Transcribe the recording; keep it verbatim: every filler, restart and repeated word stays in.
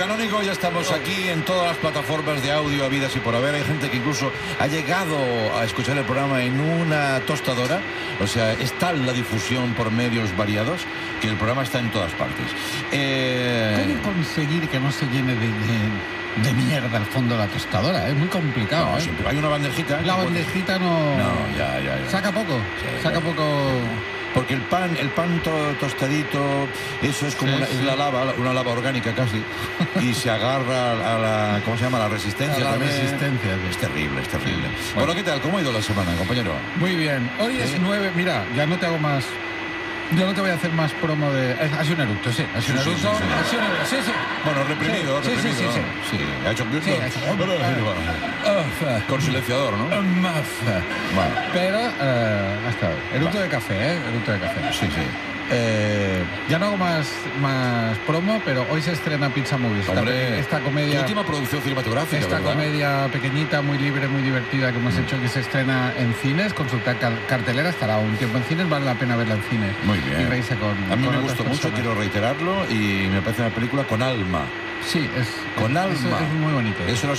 Canónigo, ya estamos aquí en todas las plataformas de audio habidas y por haber. Hay gente que incluso ha llegado a escuchar el programa en una tostadora. O sea, es tal la difusión por medios variados que el programa está en todas partes. Eh... ¿Cómo conseguir que no se llene de, de, de mierda el fondo de la tostadora? Es muy complicado. No, ¿eh? siempre hay una bandejita. La bandejita no... No, ya, ya, ya. Saca poco, Sí, saca ya. poco... Porque el pan, el pan to- tostadito, eso es como Sí, una, sí. es la lava, una lava orgánica casi, y se agarra a la, ¿cómo se llama? La resistencia A la también. resistencia, sí. Es terrible, es terrible. Sí. Bueno, ¿qué tal? ¿Cómo ha ido la semana, compañero? Muy bien, hoy Sí. es nueve... Mira, ya no te hago más... Yo no te voy a hacer más promo de... eh, Ha sido un eructo, sí. Ha sido un Sí, sí, eructo. sí, sí. Ha sido un eructo, sí, sí. Bueno, reprimido, Sí, sí, reprimido. sí, sí, Sí, ha hecho... Sí, ha hecho- Con silenciador, ¿no? Mafa. Bueno, Pero, eh, hasta hoy. Eructo de café, ¿eh? Eructo de café. sí, sí. Eh, ya no hago más, más promo, pero hoy se estrena Pizza Movies. Esta, Hombre, esta tu comedia... última producción cinematográfica, Esta ¿verdad? comedia pequeñita, muy libre, muy divertida que hemos hecho, que se estrena en cines, consultar car- cartelera, estará un tiempo en cines, vale la pena verla en cine. Muy bien. Y reírse con A mí con me otras gustó mucho, personas. quiero reiterarlo, y me parece una película con alma. Sí, es, Con es- alma. es muy bonito. Eso lo